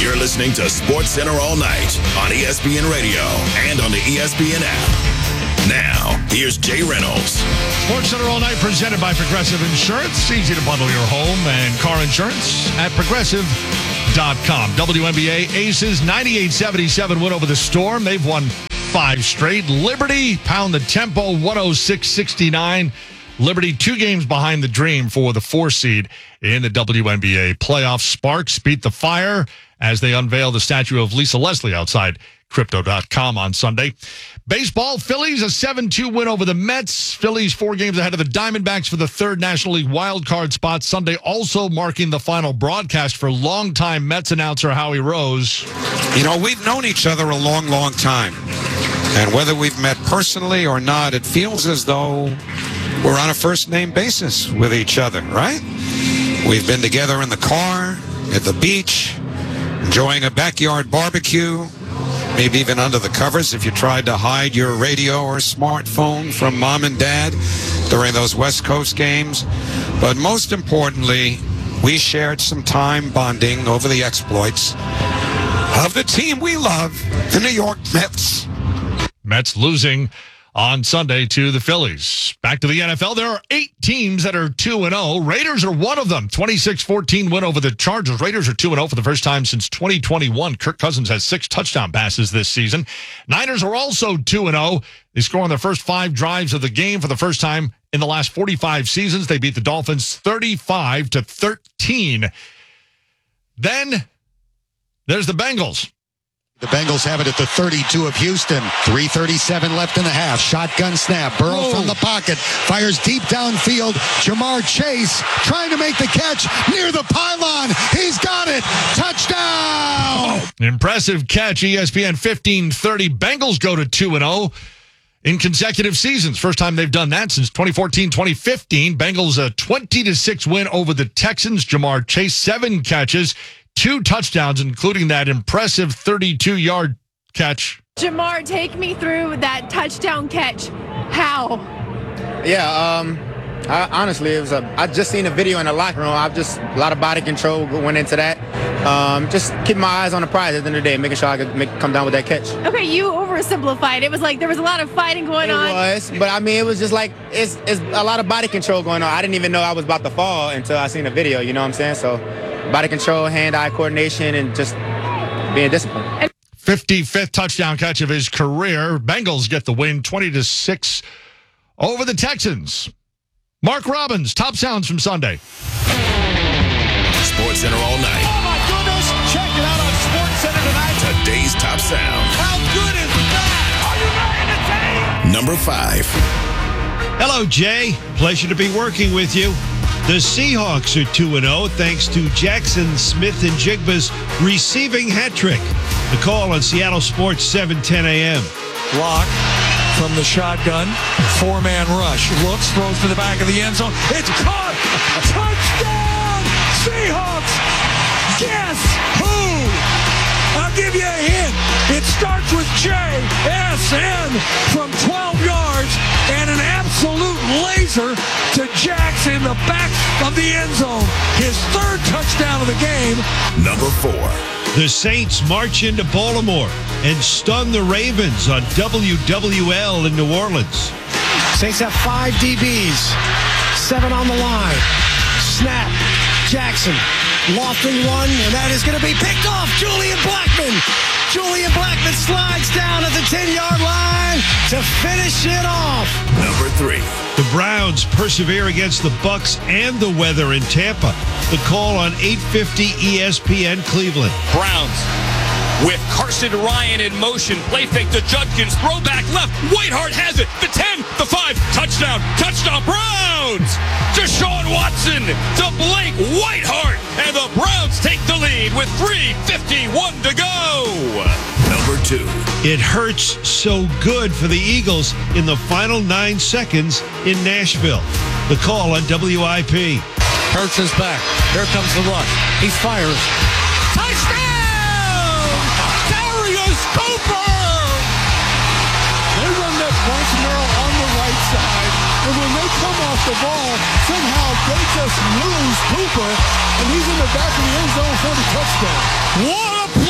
You're listening to Sports Center all night on ESPN Radio and on the ESPN app. Now, here's Jay Reynolds. Sports Center all night presented by Progressive Insurance. Easy to bundle your home and car insurance at Progressive.com. WNBA Aces 98-77 win over the Storm. They've won 5 straight. Liberty pound the tempo 106-69. Liberty 2 games behind the Dream for the 4 seed in the WNBA playoffs. Sparks beat the Fire as they unveil the statue of Lisa Leslie outside Crypto.com on Sunday. Baseball, Phillies a 7-2 win over the Mets. Phillies 4 games ahead of the Diamondbacks for the 3rd National League wildcard spot. Sunday also marking the final broadcast for longtime Mets announcer Howie Rose. You know, we've known each other a long, long time. And whether we've met personally or not, it feels as though we're on a first-name basis with each other, right? We've been together in the car, at the beach, enjoying a backyard barbecue, maybe even under the covers if you tried to hide your radio or smartphone from mom and dad during those West Coast games. But most importantly, we shared some time bonding over the exploits of the team we love, the New York Mets. Mets losing on Sunday to the Phillies. Back to the NFL. There are 8 teams that are 2-0. Raiders are one of them. 26-14 win over the Chargers. Raiders are 2-0 for the first time since 2021. Kirk Cousins has 6 touchdown passes this season. Niners are also 2-0. They score on their first 5 drives of the game for the first time in the last 45 seasons. They beat the Dolphins 35-13. Then there's the Bengals. The Bengals have it at the 32 of Houston. 3:37 left in the half. Shotgun snap. Burrow from the pocket. Fires deep downfield. Jamar Chase trying to make the catch near the pylon. He's got it. Touchdown! Impressive catch. ESPN 15-30. Bengals go to 2-0 in consecutive seasons. First time they've done that since 2014-2015. Bengals a 20-6 win over the Texans. Jamar Chase 7 catches. 2 touchdowns, including that impressive 32-yard catch. Jamar, take me through that touchdown catch. How? Yeah, honestly, it was I just seen a video in the locker room. A lot of body control went into that. Just keep my eyes on the prize at the end of the day, making sure I could come down with that catch. Okay, you oversimplified. It was like there was a lot of fighting going on. It was, but I mean, it was just like it's a lot of body control going on. I didn't even know I was about to fall until I seen the video. You know what I'm saying? So, body control, hand-eye coordination, and just being disciplined. 55th touchdown catch of his career. Bengals get the win 20-6 over the Texans. Mark Robbins, top sounds from Sunday. Sports Center all night. Oh, my goodness. Check it out on Sports Center tonight. Today's top sound. How good is that? Are you ready to take? Number 5. Hello, Jay. Pleasure to be working with you. The Seahawks are 2-0 thanks to Jackson Smith-Njigba's receiving hat trick. The call on Seattle Sports 7:10 a.m. Lock from the shotgun. 4-man rush. Looks, throws to the back of the end zone. It's caught. Touchdown! Seahawks! Guess who? I'll give you a hint. It starts with JSN from 12 yards and an absolute laser to Jax in the back of the end zone. His 3rd touchdown of the game. Number 4. The Saints march into Baltimore and stun the Ravens on WWL in New Orleans. Saints have 5 DBs, 7 on the line. Snap, Jackson, lofting one, and that is going to be picked off. Julian Blackmon slides down at the 10-yard line to finish it off. Number 3. The Browns persevere against the Bucs and the weather in Tampa. The call on 8:50 ESPN Cleveland. Browns with Carson Ryan in motion. Play fake to Judkins. Throw back left. Whiteheart has it. The 10, the 5. Touchdown. Touchdown. Browns. Deshaun Watson to Blake Whiteheart. And the Browns take the lead with 3:51 to go. Number 2. It hurts so good for the Eagles in the final 9 seconds in Nashville. The call on WIP. Hurts is back. Here comes the rush. He fires. Touchdown! Darius Cooper! They run that Bronx Merrill on the right side, and when they come off the ball, somehow they just lose Cooper, and he's in the back of the end zone for the touchdown. What a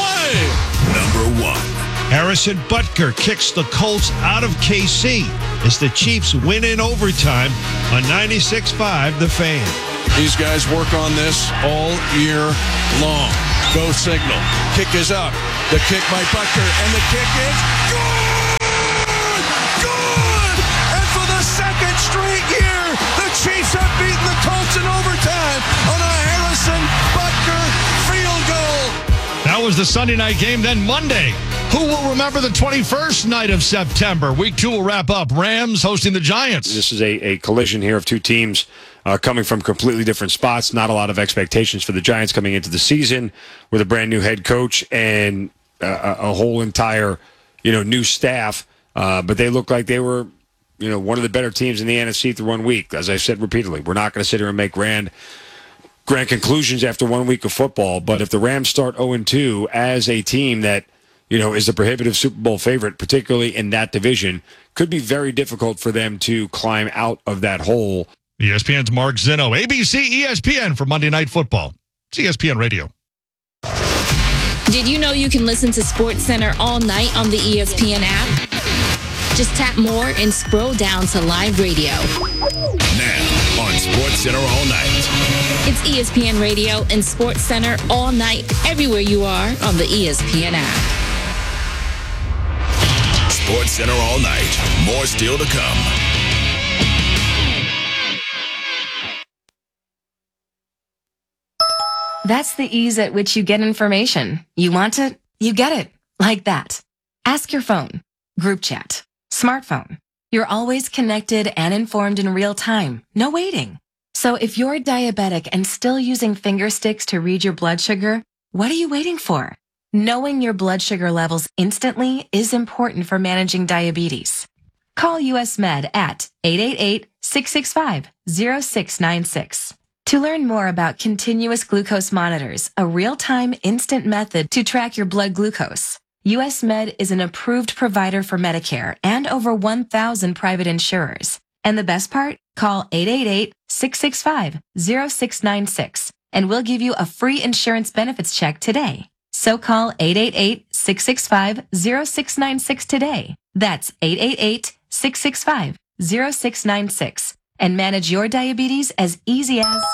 Harrison Butker kicks the Colts out of KC as the Chiefs win in overtime on 96.5 The Fan. These guys work on this all year long. Go signal. Kick is up. The kick by Butker, and the kick is good! Good! And for the second straight year, the Chiefs have beaten the Colts in overtime on a Harrison Butker field goal. That was the Sunday night game. Then Monday. Who will remember the 21st night of September? Week 2 will wrap up. Rams hosting the Giants. This is a collision here of two teams coming from completely different spots. Not a lot of expectations for the Giants coming into the season with a brand new head coach and a whole entire, new staff. But they look like they were, one of the better teams in the NFC through 1 week. As I said repeatedly, we're not going to sit here and make grand conclusions after 1 week of football. But if the Rams start 0-2 as a team that, is the prohibitive Super Bowl favorite, particularly in that division, could be very difficult for them to climb out of that hole. ESPN's Mark Zinno, ABC ESPN for Monday Night Football. It's ESPN Radio. Did you know you can listen to SportsCenter all night on the ESPN app? Just tap more and scroll down to live radio. Now on SportsCenter all night. It's ESPN Radio and SportsCenter all night, everywhere you are on the ESPN app. SportsCenter all night. More still to come. That's the ease at which you get information. You want it, you get it. Like that. Ask your phone. Group chat. Smartphone. You're always connected and informed in real time. No waiting. So if you're diabetic and still using finger sticks to read your blood sugar, what are you waiting for? Knowing your blood sugar levels instantly is important for managing diabetes. Call US Med at 888-665-0696. To learn more about continuous glucose monitors, a real-time instant method to track your blood glucose, US Med is an approved provider for Medicare and over 1,000 private insurers. And the best part? Call 888-665-0696 and we'll give you a free insurance benefits check today. So call 888-665-0696 today. That's 888-665-0696 and manage your diabetes as easy as...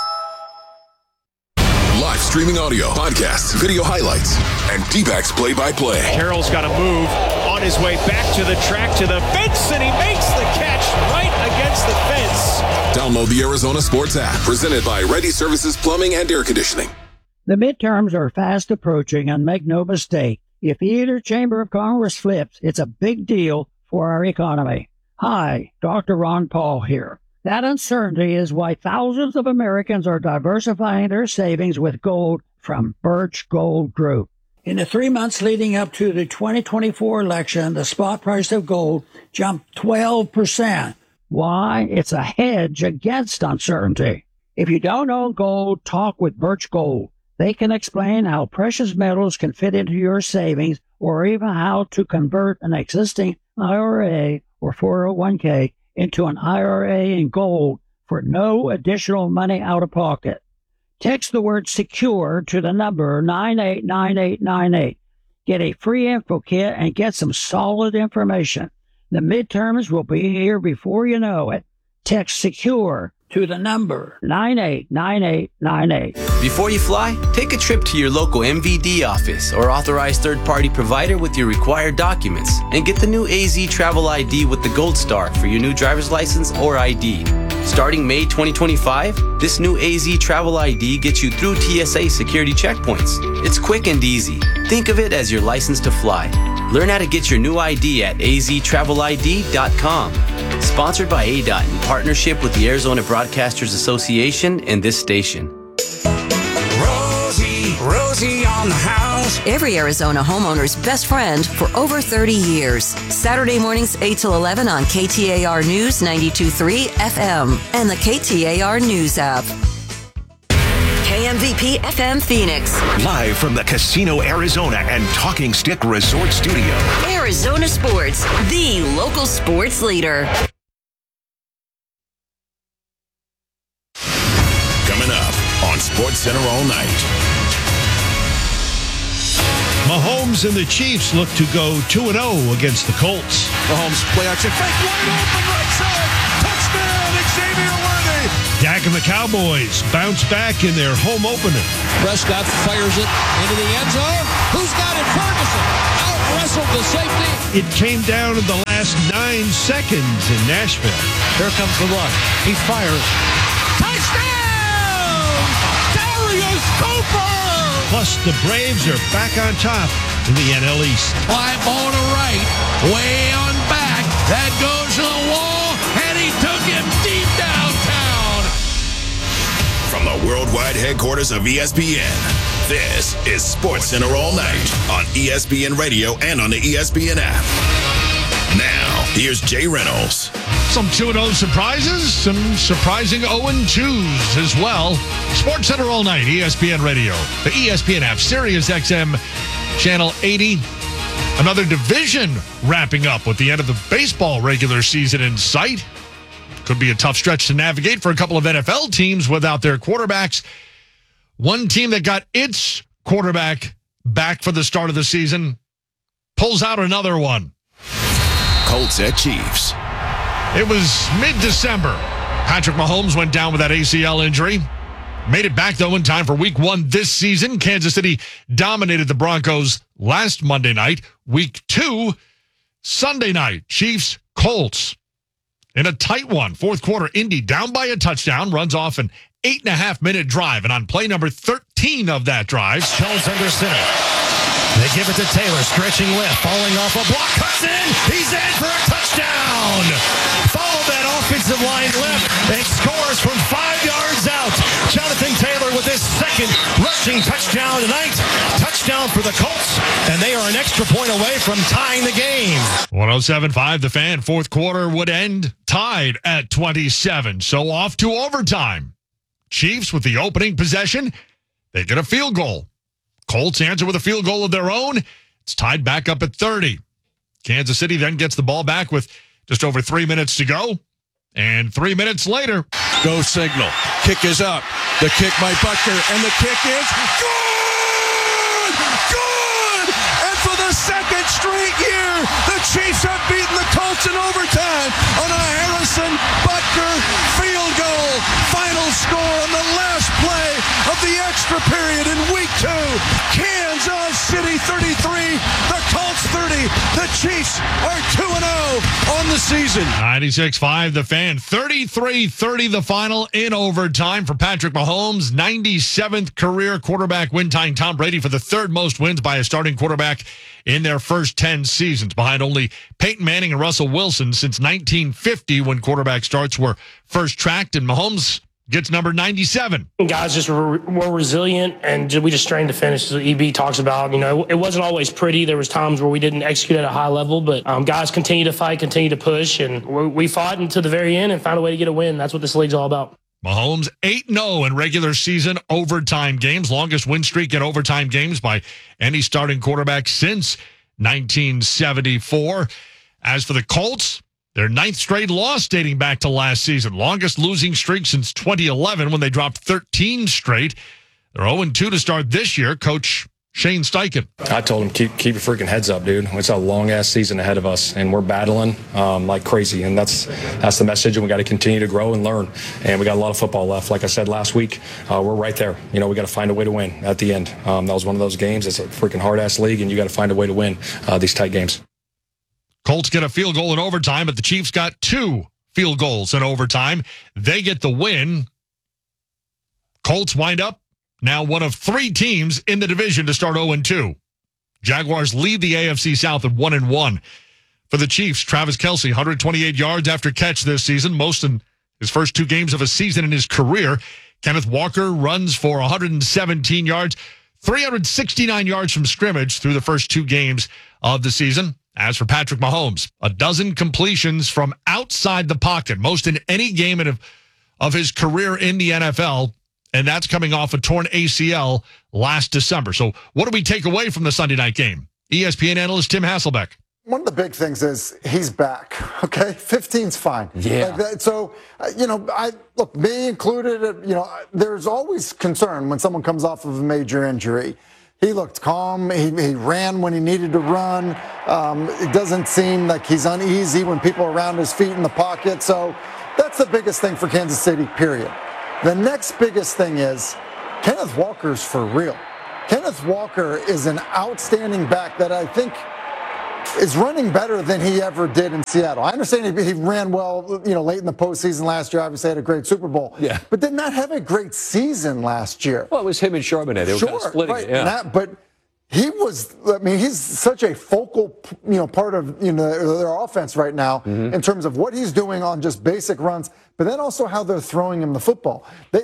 Live streaming audio, podcasts, video highlights, and D-backs play-by-play. Carroll's got to move on his way back to the track, to the fence, and he makes the catch right against the fence. Download the Arizona Sports app, presented by Ready Services Plumbing and Air Conditioning. The midterms are fast approaching, and make no mistake, if either chamber of Congress flips, it's a big deal for our economy. Hi, Dr. Ron Paul here. That uncertainty is why thousands of Americans are diversifying their savings with gold from Birch Gold Group. In the 3 months leading up to the 2024 election, the spot price of gold jumped 12%. Why? It's a hedge against uncertainty. If you don't own gold, talk with Birch Gold. They can explain how precious metals can fit into your savings or even how to convert an existing IRA or 401k into an IRA in gold for no additional money out of pocket. Text the word SECURE to the number 989898. Get a free info kit and get some solid information. The midterms will be here before you know it. Text SECURE to the number 989898. Before you fly, take a trip to your local MVD office or authorized third-party provider with your required documents and get the new AZ Travel ID with the Gold Star for your new driver's license or ID. Starting May 2025, this new AZ Travel ID gets you through TSA security checkpoints. It's quick and easy. Think of it as your license to fly. Learn how to get your new ID at aztravelid.com. Sponsored by ADOT in partnership with the Arizona Broadcasters Association and this station. Rosie on the house. Every Arizona homeowner's best friend for over 30 years. Saturday mornings 8 till 11 on KTAR News 92.3 FM and the KTAR News app. KMVP FM Phoenix. Live from the Casino Arizona and Talking Stick Resort Studio. Arizona Sports, the local sports leader. Coming up on SportsCenter all night. Mahomes and the Chiefs look to go 2-0 against the Colts. Mahomes play action fake, wide open right side. Touchdown, Xavier Worthy. Dak and the Cowboys bounce back in their home opener. Prescott fires it into the end zone. Who's got it? Ferguson out-wrestled the safety. It came down in the last 9 seconds in Nashville. Here comes the run. He fires. Touchdown! Darius Cooper! Plus, the Braves are back on top in the NL East. Fly ball to right, way on back. That goes to the wall, and he took him deep downtown. From the worldwide headquarters of ESPN, this is SportsCenter All Night on ESPN Radio and on the ESPN app. Now, here's Jay Reynolds. Some 2-0 surprises, some surprising 0-2s as well. SportsCenter All Night, ESPN Radio, the ESPN app, Sirius XM, Channel 80. Another division wrapping up with the end of the baseball regular season in sight. Could be a tough stretch to navigate for a couple of NFL teams without their quarterbacks. One team that got its quarterback back for the start of the season pulls out another one. Colts at Chiefs. It was mid-December. Patrick Mahomes went down with that ACL injury. Made it back, though, in time for Week 1 this season. Kansas City dominated the Broncos last Monday night. Week 2, Sunday night, Chiefs, Colts. In a tight one, fourth quarter, Indy down by a touchdown, runs off an 8.5-minute drive. And on play number 13 of that drive, Jones under center. They give it to Taylor, stretching left, falling off a block, cuts in, he's in for a touchdown. Follow that offensive line left and scores from 5 yards out. Jonathan Taylor with his second rushing touchdown tonight. Touchdown for the Colts, and they are an extra point away from tying the game. 107.5 The Fan, fourth quarter would end tied at 27. So off to overtime. Chiefs with the opening possession, they get a field goal. Colts answer with a field goal of their own. It's tied back up at 30. Kansas City then gets the ball back with just over 3 minutes to go. And 3 minutes later, Go signal. Kick is up. The kick by Butker, and the kick is good! Good! And for the second straight year, the Chiefs have beaten the Colts in overtime on a Harrison Butker field goal. Final score on the last play of the extra period in Week 2. Kansas City 33, the Colts 30. The Chiefs are 2-0 on the season. 96.5 The Fan, 33-30 the final in overtime for Patrick Mahomes. 97th career quarterback win, tying Tom Brady for the third most wins by a starting quarterback in their first 10 seasons, behind only Peyton Manning and Russell Wilson since 1950 when quarterback starts were first tracked, and Mahomes gets number 97. Guys just were resilient, and we just strained to finish, as EB talks about. You know, it wasn't always pretty. There was times where we didn't execute at a high level, but guys continue to fight, continue to push, and we fought until the very end and found a way to get a win. That's what this league's all about. Mahomes 8-0 in regular season overtime games, longest win streak in overtime games by any starting quarterback since 1974. As for the Colts, their 9th straight loss dating back to last season, longest losing streak since 2011 when they dropped 13 straight. They're 0-2 to start this year. Coach Shane Steichen. I told him, keep your freaking heads up, dude. It's a long-ass season ahead of us, and we're battling like crazy, and that's the message, and we got to continue to grow and learn, and we got a lot of football left. Like I said last week, we're right there. You know, we got to find a way to win at the end. That was one of those games. It's a freaking hard-ass league, and you got to find a way to win these tight games. Colts get a field goal in overtime, but the Chiefs got 2 field goals in overtime. They get the win. Colts wind up now one of 3 teams in the division to start 0-2. Jaguars lead the AFC South at 1-1. For the Chiefs, Travis Kelce, 128 yards after catch this season, most in his first 2 games of a season in his career. Kenneth Walker runs for 117 yards, 369 yards from scrimmage through the first 2 games of the season. As for Patrick Mahomes, 12 completions from outside the pocket, most in any game of his career in the NFL, and that's coming off a torn ACL last December. So what do we take away from the Sunday night game? ESPN analyst Tim Hasselbeck. One of the big things is he's back, okay? 15's fine. Yeah. So, look, me included, there's always concern when someone comes off of a major injury. He looked calm. He ran when he needed to run. It doesn't seem like he's uneasy when people are around his feet in the pocket. So that's the biggest thing for Kansas City, period. The next biggest thing is Kenneth Walker's for real. Kenneth Walker is an outstanding back that I think is running better than he ever did in Seattle. I understand he ran well, late in the postseason last year. Obviously had a great Super Bowl. Yeah. But did not have a great season last year. Well, it was him and Charbonnet. They were kind of splitting it. Yeah. But he's such a focal, part of, their offense right now in terms of what he's doing on just basic runs, but then also how they're throwing him the football.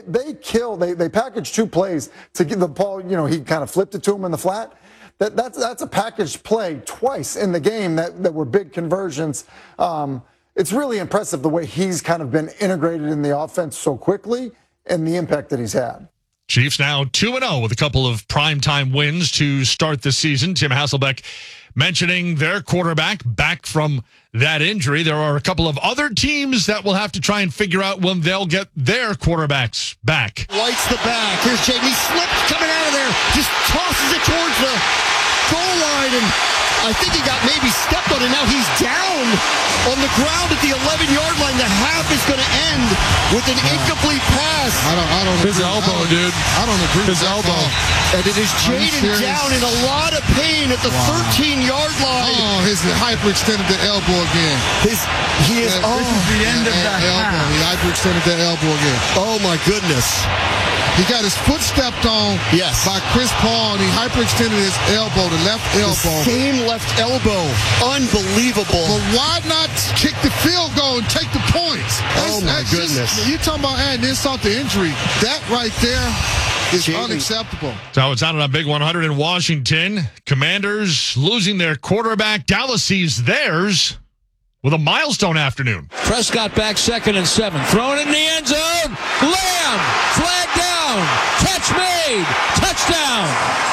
They package 2 plays to give the ball, he kind of flipped it to him in the flat. That's a packaged play twice in the game that were big conversions. It's really impressive the way he's kind of been integrated in the offense so quickly and the impact that he's had. Chiefs now 2-0 with a couple of primetime wins to start the season. Tim Hasselbeck mentioning their quarterback back from that injury. There are a couple of other teams that will have to try and figure out when they'll get their quarterbacks back. Lights the back. Here's Jaden. He slipped coming out of there. Just tosses it towards the goal line, and I think he got maybe stepped on, and now he's down on the ground at the 11-yard line. The half is going to end with an incomplete pass. I don't His agree. elbow, dude. I don't agree His with that elbow. call. And it is Jaden down in a lot of pain at the 13-yard line. Oh, he's hyperextended the elbow again. This is the end of that elbow. He hyperextended the elbow again. Oh, my goodness. He got his foot stepped on by Chris Paul, and he hyperextended his elbow, the left elbow. The same left elbow. Unbelievable. But why not kick the field goal and take the points? That's goodness. You're talking about adding insult to injury. That right there is unacceptable. So it's out on a big 100 in Washington. Commanders losing their quarterback. Dallas sees theirs with a milestone afternoon. Prescott back 2nd and 7. Thrown in the end zone. Lamb. Flag down. Catch made. Touchdown.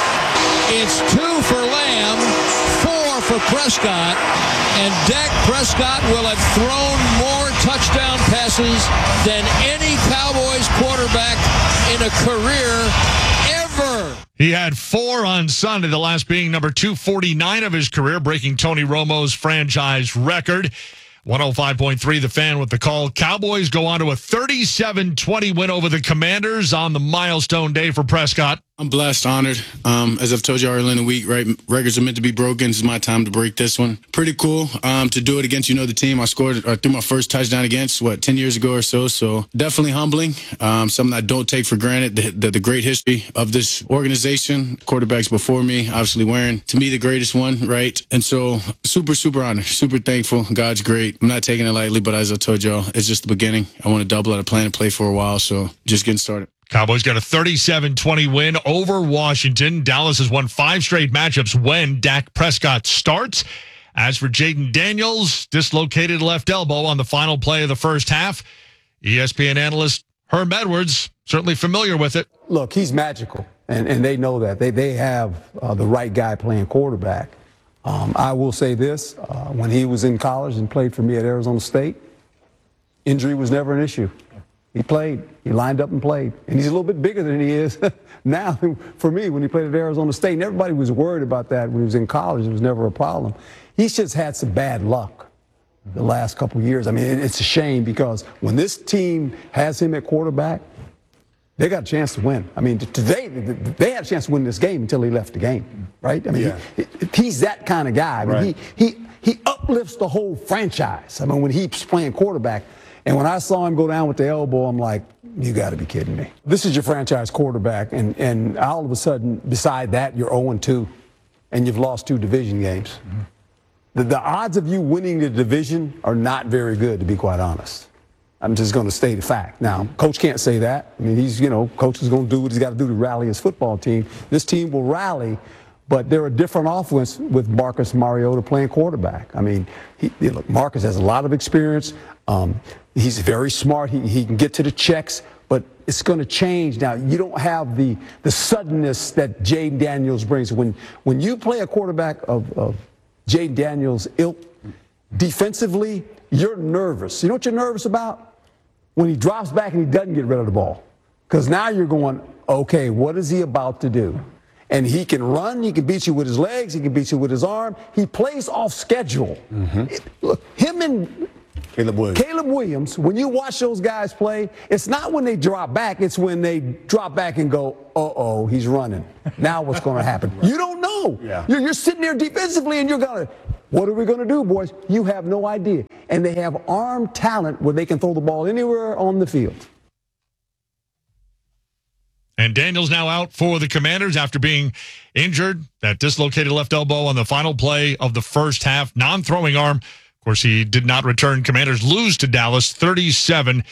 It's 2 for Lamb, 4 for Prescott. And Dak Prescott will have thrown more touchdown passes than any Cowboys quarterback in a career ever. He had 4 on Sunday, the last being number 249 of his career, breaking Tony Romo's franchise record. 105.3 The Fan with the call. Cowboys go on to a 37-20 win over the Commanders on the milestone day for Prescott. I'm blessed, honored. As I've told you earlier in the week, right? Records are meant to be broken. This is my time to break this one. Pretty cool to do it against, the team I scored threw my first touchdown against, 10 years ago or so. So definitely humbling. Something I don't take for granted. The great history of this organization. Quarterbacks before me, obviously wearing, to me, the greatest one, right? And so super, super honored. Super thankful. God's great. I'm not taking it lightly, but as I told y'all, it's just the beginning. I want to double it. I plan to play for a while, so just getting started. Cowboys got a 37-20 win over Washington. Dallas has won 5 straight matchups when Dak Prescott starts. As for Jaden Daniels, dislocated left elbow on the final play of the first half. ESPN analyst Herm Edwards, certainly familiar with it. Look, he's magical, and they know that. They have the right guy playing quarterback. I will say this, when he was in college and played for me at Arizona State, injury was never an issue. He played. He lined up and played. And he's a little bit bigger than he is now for me when he played at Arizona State. And everybody was worried about that when he was in college. It was never a problem. He's just had some bad luck the last couple of years. I mean, it's a shame because when this team has him at quarterback, they got a chance to win. I mean, today, they had a chance to win this game until he left the game, right? I mean, he's that kind of guy. I mean, he uplifts the whole franchise. I mean, when he's playing quarterback, and when I saw him go down with the elbow, I'm like, you got to be kidding me. This is your franchise quarterback, and all of a sudden, beside that, you're 0-2, and you've lost 2 division games. The odds of you winning the division are not very good, to be quite honest. I'm just going to state a fact. Now, Coach can't say that. I mean, Coach is going to do what he's got to do to rally his football team. This team will rally, but they're a different offense with Marcus Mariota playing quarterback. I mean, look, Marcus has a lot of experience. He's very smart. He can get to the checks, but it's going to change now. You don't have the suddenness that Jaden Daniels brings. When you play a quarterback of Jaden Daniels' ilk, defensively, you're nervous. You know what you're nervous about? When he drops back and he doesn't get rid of the ball. Because now you're going, okay, what is he about to do? And he can run. He can beat you with his legs. He can beat you with his arm. He plays off schedule. Look, him and Caleb Williams, when you watch those guys play, it's not when they drop back. It's when they drop back and go, uh-oh, he's running. Now what's going to happen? You don't know. Yeah. You're sitting there defensively, and you're going to, what are we going to do, boys? You have no idea. And they have arm talent where they can throw the ball anywhere on the field. And Daniels now out for the Commanders after being injured. That dislocated left elbow on the final play of the first half. Non-throwing arm. Of course, he did not return. Commanders lose to Dallas 37-20.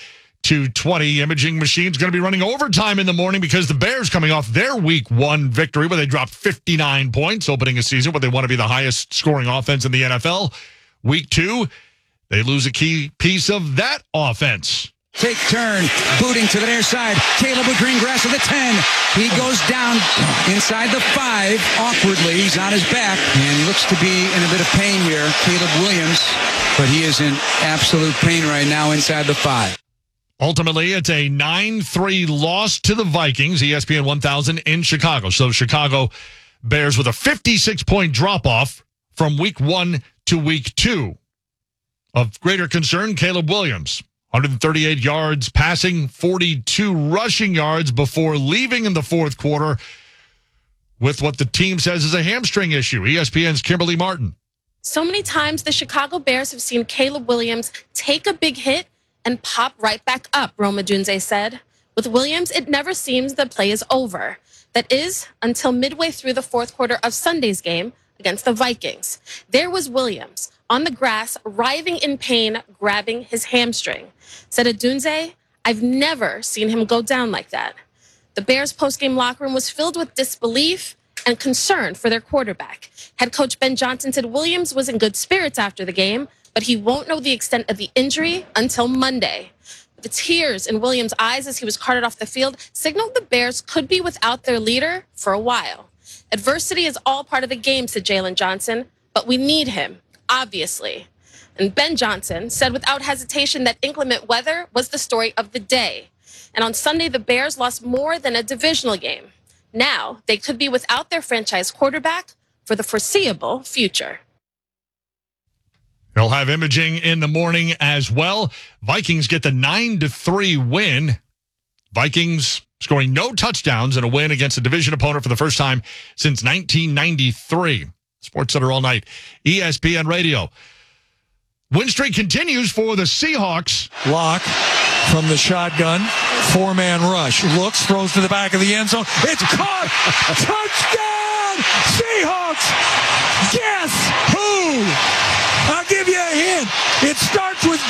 Imaging Machine's going to be running overtime in the morning because the Bears coming off their Week 1 victory where they dropped 59 points, opening a season where they want to be the highest scoring offense in the NFL. Week 2, they lose a key piece of that offense. Take turn, booting to the near side. Caleb with green grass at the 10. He goes down inside the 5 awkwardly. He's on his back, and he looks to be in a bit of pain here, Caleb Williams. But he is in absolute pain right now inside the 5. Ultimately, it's a 9-3 loss to the Vikings, ESPN 1000 in Chicago. So Chicago Bears with a 56-point drop-off from Week 1 to Week 2. Of greater concern, Caleb Williams. 138 yards passing, 42 rushing yards before leaving in the fourth quarter with what the team says is a hamstring issue. ESPN's Kimberly Martin. So many times the Chicago Bears have seen Caleb Williams take a big hit and pop right back up, Roma Dunze said. With Williams, it never seems the play is over. That is, until midway through the fourth quarter of Sunday's game against the Vikings. There was Williams on the grass, writhing in pain, grabbing his hamstring. Said Dunze, I've never seen him go down like that. The Bears' postgame locker room was filled with disbelief and concern for their quarterback. Head coach Ben Johnson said Williams was in good spirits after the game, but he won't know the extent of the injury until Monday. The tears in Williams' eyes as he was carted off the field signaled the Bears could be without their leader for a while. Adversity is all part of the game, said Jalen Johnson, but we need him, obviously. And Ben Johnson said without hesitation that inclement weather was the story of the day. And on Sunday, the Bears lost more than a divisional game. Now they could be without their franchise quarterback for the foreseeable future. They'll have imaging in the morning as well. Vikings get the 9-3 win. Vikings scoring no touchdowns in a win against a division opponent for the first time since 1993. Sports Center all night. ESPN Radio. Win streak continues for the Seahawks. Locke from the shotgun. 4-man rush. Looks, throws to the back of the end zone. It's caught! Touchdown! Seahawks! Guess who? I'll give you a hint. It starts with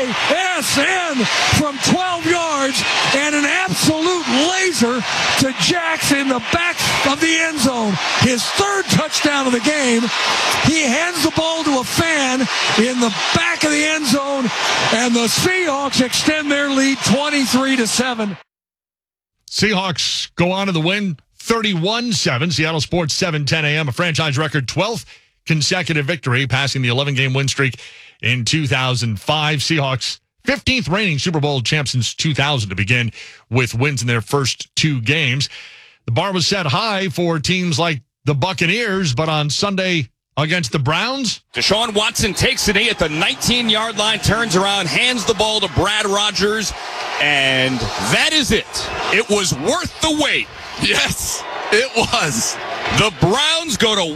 JSN from 12 yards and an absolute laser to Jackson in the back of the end zone. His third touchdown of the game. He hands the ball to a fan in the back of the end zone, and the Seahawks extend their lead 23-7. Seahawks go on to the win 31-7. Seattle Sports 7:10 a.m. A franchise record 12th consecutive victory, passing the 11-game win streak in 2005. Seahawks 15th reigning Super Bowl champs since 2000 to begin with wins in their first 2 games. The bar was set high for teams like the Buccaneers, but on Sunday against the Browns, Deshaun Watson takes a knee at the 19-yard line, turns around, hands the ball to Brad Rodgers, and that is it. It was worth the wait. Yes, it was. The Browns go to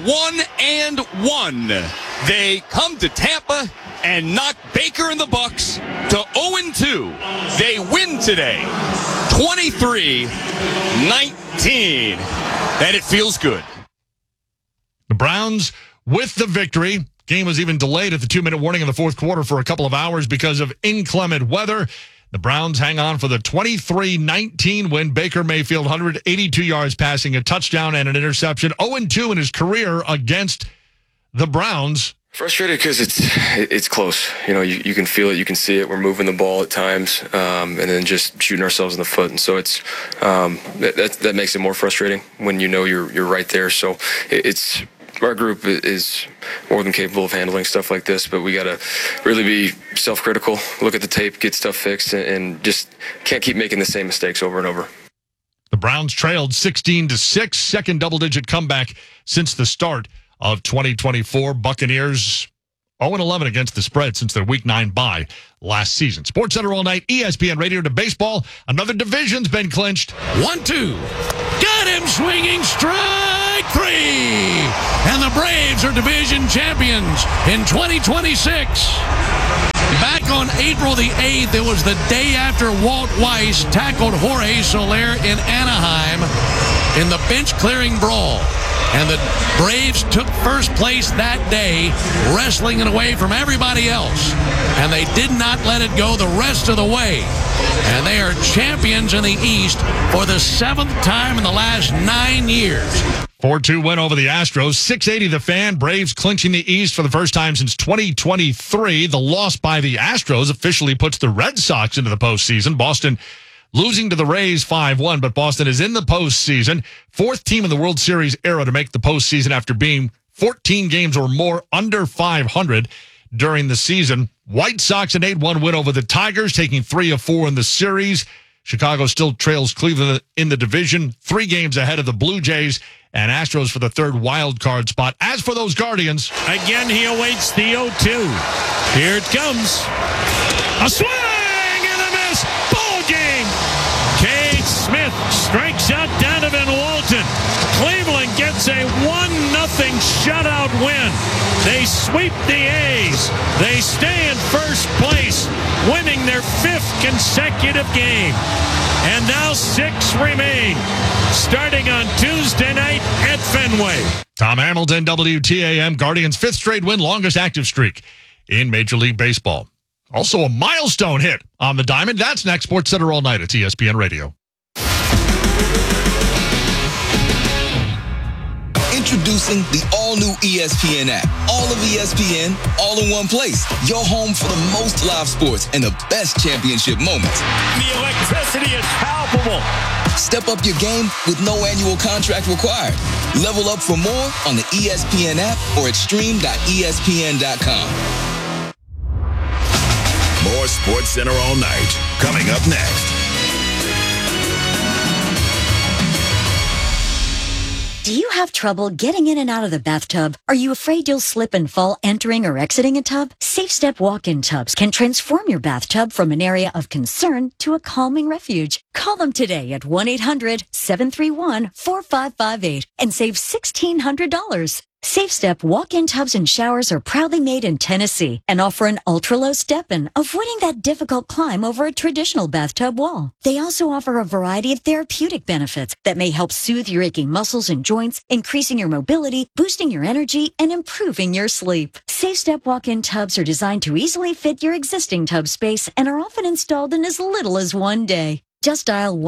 1-1. They come to Tampa and knock Baker and the Bucs to 0-2. They win today, 23-19, and it feels good. The Browns with the victory. Game was even delayed at the 2-minute warning in the fourth quarter for a couple of hours because of inclement weather. The Browns hang on for the 23-19 win. Baker Mayfield, 182 yards passing, a touchdown and an interception. 0-2 in his career against the Browns. Frustrated because it's close. You know, you can feel it, you can see it. We're moving the ball at times, and then just shooting ourselves in the foot. And so it's that makes it more frustrating when you know you're right there. So it's our group is more than capable of handling stuff like this, but we got to really be self-critical, look at the tape, get stuff fixed, and just can't keep making the same mistakes over and over. The Browns trailed 16-6, second double-digit comeback since the start of 2024. Buccaneers 0-11 against the spread since their Week 9 bye last season. Sports Center all night, ESPN Radio to baseball. Another division's been clinched. 1-2. Got him swinging, strike 3. And the Braves are division champions in 2026. Back on April the 8th, it was the day after Walt Weiss tackled Jorge Soler in Anaheim in the bench-clearing brawl. And the Braves took first place that day, wrestling it away from everybody else. And they did not let it go the rest of the way. And they are champions in the East for the 7th time in the last 9 years. 4-2 win over the Astros. 680 the Fan. Braves clinching the East for the first time since 2023. The loss by the Astros officially puts the Red Sox into the postseason. Boston losing to the Rays 5-1, but Boston is in the postseason. Fourth team in the World Series era to make the postseason after being 14 games or more under 500 during the season. White Sox an 8-1 win over the Tigers, taking 3 of 4 in the series. Chicago still trails Cleveland in the division, 3 games ahead of the Blue Jays and Astros for the third wild card spot. As for those Guardians, again he awaits the 0-2. Here it comes. A swing and a miss. Ball game. Cade Smith strikes out Donovan Walton. Cleveland gets a 1-0 shutout win. They sweep the A's. They stay in first place, winning their 5th consecutive game. And now 6 remain, starting on Tuesday night at Fenway. Tom Hamilton, WTAM, Guardians' 5th straight win, longest active streak in Major League Baseball. Also a milestone hit on the diamond. That's next. Sports Center all night at ESPN Radio. Introducing the all-new ESPN app. All of ESPN, all in one place. Your home for the most live sports and the best championship moments. The electricity is palpable. Step up your game with no annual contract required. Level up for more on the ESPN app or at stream.espn.com. More Sports Center all night. Coming up next. Do you have trouble getting in and out of the bathtub? Are you afraid you'll slip and fall entering or exiting a tub? SafeStep walk-in tubs can transform your bathtub from an area of concern to a calming refuge. Call them today at 1-800-731-4558 and save $1,600. SafeStep walk-in tubs and showers are proudly made in Tennessee and offer an ultra-low step-in, avoiding that difficult climb over a traditional bathtub wall. They also offer a variety of therapeutic benefits that may help soothe your aching muscles and joints, increasing your mobility, boosting your energy, and improving your sleep. SafeStep walk-in tubs are designed to easily fit your existing tub space and are often installed in as little as 1 day. Just dial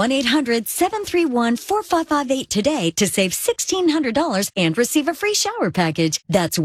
1-800-731-4558 today to save $1,600 and receive a free shower package. That's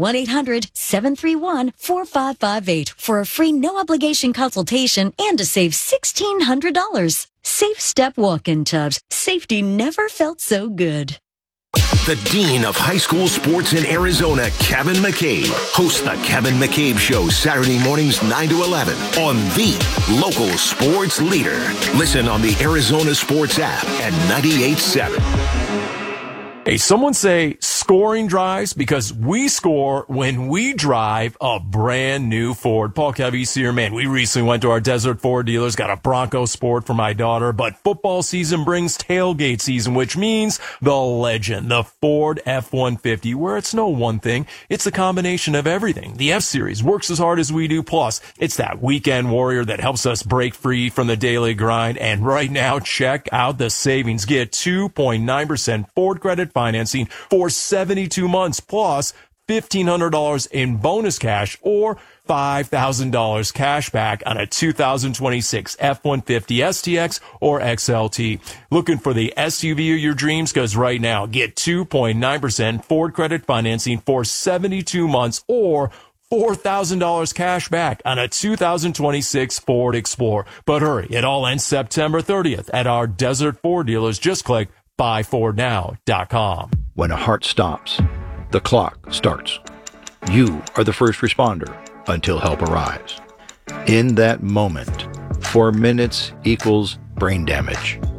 1-800-731-4558 for a free no-obligation consultation and to save $1,600. SafeStep walk-in tubs. Safety never felt so good. The Dean of High School Sports in Arizona, Kevin McCabe, hosts the Kevin McCabe Show Saturday mornings 9 to 11 on the local sports leader. Listen on the Arizona Sports app at 98.7. Hey, someone say scoring drives because we score when we drive a brand new Ford. Paul Cavese here, man. We recently went to our Desert Ford dealers, got a Bronco Sport for my daughter, but football season brings tailgate season, which means the legend, the Ford F-150, where it's no one thing. It's a combination of everything. The F-Series works as hard as we do. Plus, it's that weekend warrior that helps us break free from the daily grind. And right now, check out the savings. Get 2.9% Ford credit financing for 72 months plus $1,500 in bonus cash or $5,000 cash back on a 2026 F-150 STX or XLT. Looking for the SUV of your dreams? Because right now, get 2.9% Ford credit financing for 72 months or $4,000 cash back on a 2026 Ford Explorer. But hurry, it all ends September 30th at our Desert Ford dealers. Just click buyfordnow.com. When a heart stops, the clock starts. You are the first responder until help arrives. In that moment, 4 minutes equals brain damage.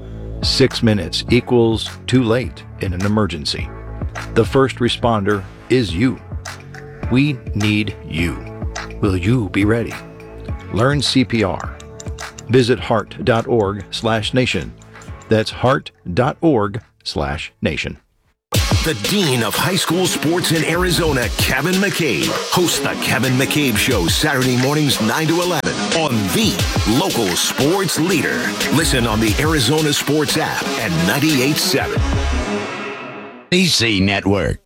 6 minutes equals too late in an emergency. The first responder is you. We need you. Will you be ready? Learn CPR. Visit heart.org/nation. That's heart.org/nation. The Dean of High School Sports in Arizona, Kevin McCabe, hosts the Kevin McCabe Show Saturday mornings 9 to 11 on the local sports leader. Listen on the Arizona Sports app at 98.7. BC Network.